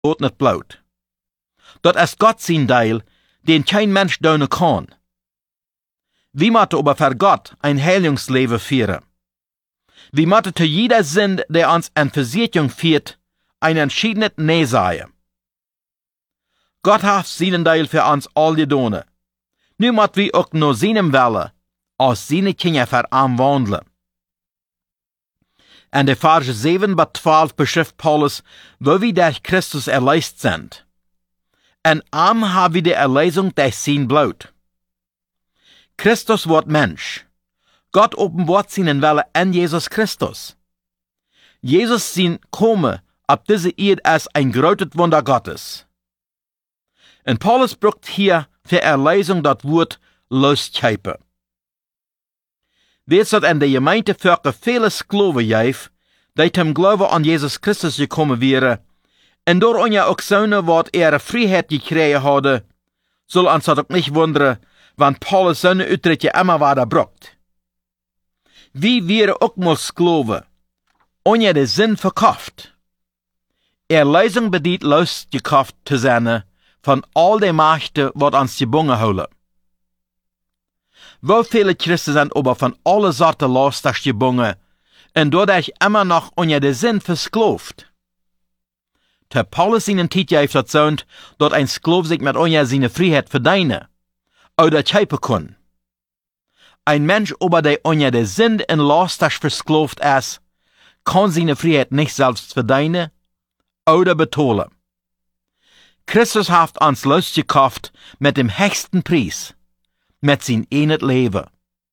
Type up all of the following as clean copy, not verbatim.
Gott nicht bloot. Dat ist Gott sein Teil, den kein Mensch tun kann. Wir müssen aber für Gott ein Heilungsleben führen. Wir müssen zu jeder Sünde, der uns in Versicherung führt, ein entschiedenes Nee sagen. Gott hat seinen Teil für uns all getan. Nu müssen wir auch nur seinem Wille als seine Kinder verwandeln. In der Verse 7-12 beschreibt Paulus, wo wir durch Christus erlöst sind. En arm haben wir die Erlösung durch sein Blut. Christus wird Mensch. Gott offenbart seinen Wille in Jesus Christus. Jesus sein Komme ab diese Erde ist ein großes Wunder Gottes. Und Paulus braucht hier für Erlösung das Wort loskaufen. Weet dat in de gemeentevölker viele Sklaven geef, die zum Glauben an Jesus Christus gekommen wären, und door ja auch zonen wat ihre Freiheit gekregen hadden, soll uns das auch nicht wundern, wann Paulus seine Utrechtje immer weiter braucht. Wie wären auch mal Sklaven, ohne den Sinn verkauft. Erlösung bedeutet losgekauft zu sein von all den Mächten, wat uns gebunden houden. Wo viele Christen sind aber von alle Sorten lasters gebunden und dadurch immer noch unter den Sinn versklavt. Der Paulus in den Titel heeft dat zoont, dat ein Sklav sich mit unter seine Freiheit verdienen oder kaufen kann. Ein Mensch aber der unter den Sinn und lasters versklavt ist, kann seine Freiheit nicht selbst verdienen oder betalen. Christus hat uns losgekauft mit dem höchsten Preis, mit sein enet Leben.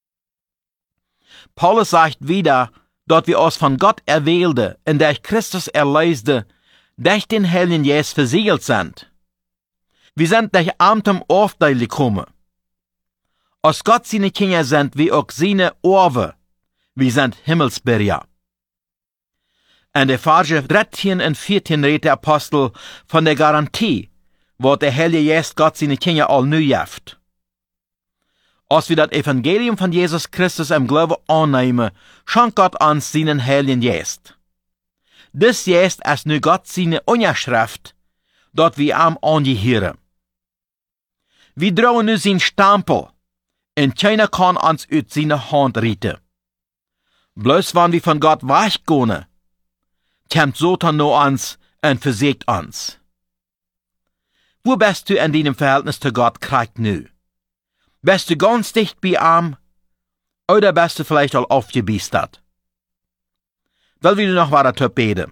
Paulus sagt wieder, dass wir uns von Gott erwählte und durch Christus erlöste, durch den Heiligen Geist versiegelt sind. Wir sind durch Amtum Aufteil gekommen. Als Gott seine Kinder sind, wie auch seine Orwe, wir sind Himmelsbürger. In der Verse 13 und 14 redet der Apostel von der Garantie, wo der Heilige Geist Gott seine Kinder all neu gibt. Als wir das Evangelium von Jesus Christus im Glauben annehmen, schenkt Gott uns seinen Heiligen Geist. Das Geist ist nu Gott seine Unterschrift, dort wir am angehören. Wir trauen nu sein Stempel, und keiner kann uns aus seiner Hand retten. Bloß wenn wir von Gott weggehen, kommt Satan nur uns und versiegt uns. Wo bist du in deinem Verhältnis zu Gott kriegt nu? Bist du ganz dicht bei ihm, oder bist du vielleicht all aufgebiestert? Weil wir noch weiter beten.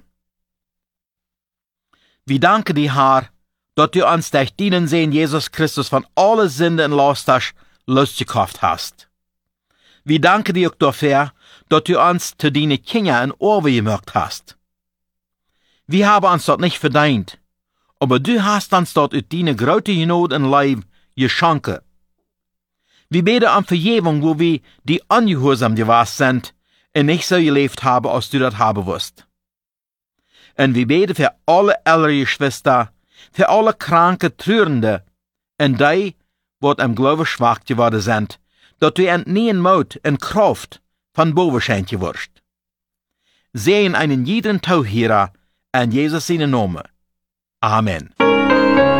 Wir danken dir, Herr, dass du uns durch deinen Sohn Jesus Christus von allen Sünden und Lasters losgekauft hast. Wir danken dir auch dafür, dass du uns zu deinen Kindern in Orwe gemacht hast. Wir haben uns dort nicht verdient, aber du hast uns dort aus deiner großen Not und Leib geschenkt. Wir beten um Vergebung, wo wir die ungehorsam gewesen sind und nicht so gelebt haben, als du das haben wirst. Und wir beten für alle ältere Geschwister, für alle kranke, Trührende und die, die im Glauben schwach geworden sind, dass du entnehmen Mut und Kraft von boven schenken wirst. Sehen einen jeden Tauhierer in Jesus seinen Namen. Amen.